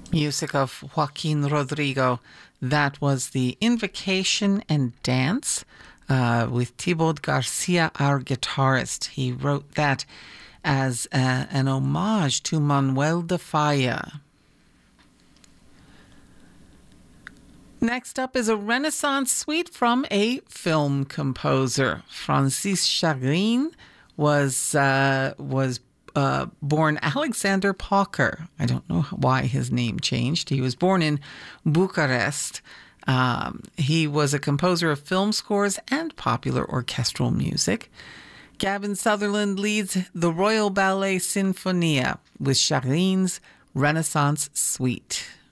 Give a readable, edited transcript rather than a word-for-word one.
Music of Joaquin Rodrigo. That was the Invocation and Dance with Thibaut Garcia, our guitarist. He wrote that as an homage to Manuel de Falla. Next up is a Renaissance suite from a film composer. Francis Chagrine was born Alexander Pocker. I don't know why his name changed. He was born in Bucharest. He was a composer of film scores and popular orchestral music. Gavin Sutherland leads the Royal Ballet Sinfonia with Chagrine's Renaissance Suite.